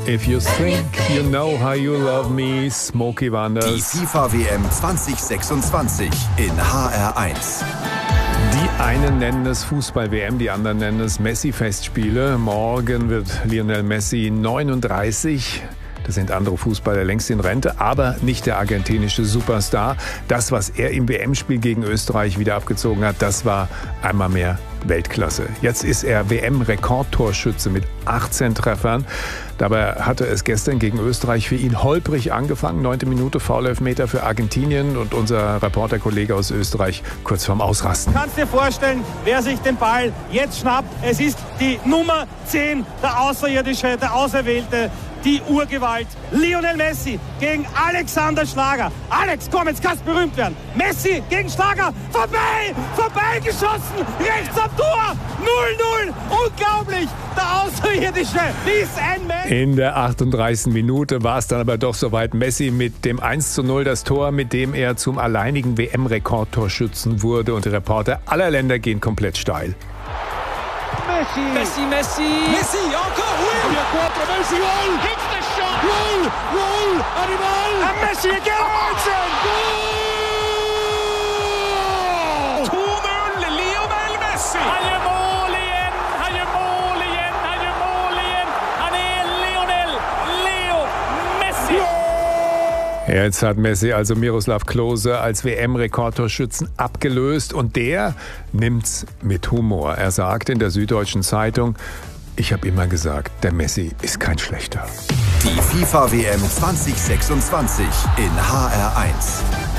If you think you know how you love me, Smokey Wonders. Die FIFA-WM 2026 in HR1. Die einen nennen es Fußball-WM, die anderen nennen es Messi-Festspiele. Morgen wird Lionel Messi 39. Das sind andere Fußballer längst in Rente, aber nicht der argentinische Superstar. Das, was er im WM-Spiel gegen Österreich wieder abgezogen hat, das war einmal mehr Weltklasse. Jetzt ist er WM-Rekordtorschütze mit 18 Treffern. Dabei hatte es gestern gegen Österreich für ihn holprig angefangen. 9. Minute, Foul-Elfmeter für Argentinien und unser Reporterkollege aus Österreich kurz vorm Ausrasten. Kannst dir vorstellen, wer sich den Ball jetzt schnappt? Es ist die Nummer 10, der Außerirdische, der Auserwählte, die Urgewalt. Lionel Messi gegen Alexander Schlager. Alex, komm, jetzt kannst du berühmt werden. Messi gegen Schlager. Vorbeigeschossen. Rechts am Tor. 0-0. Unglaublich. Der Außerirdische ist ein Mensch. In der 38. Minute war es dann aber doch soweit. Messi mit dem 1:0, das Tor, mit dem er zum alleinigen WM-Rekordtorschützen wurde. Und die Reporter aller Länder gehen komplett steil. Messi. Messi, encore, oui! Messi, gol! Hits the shot! Gol! Arrival! And Messi again! Goal! 2-0, Lionel Messi! Han gjør mål igjen! Han er Lionel Leo Messi! Jetzt hat Messi also Miroslav Klose als WM-Rekordtorschützen abgelöst und der nimmt's mit Humor. Er sagt in der Süddeutschen Zeitung: Ich habe immer gesagt, der Messi ist kein schlechter. Die FIFA-WM 2026 in HR1.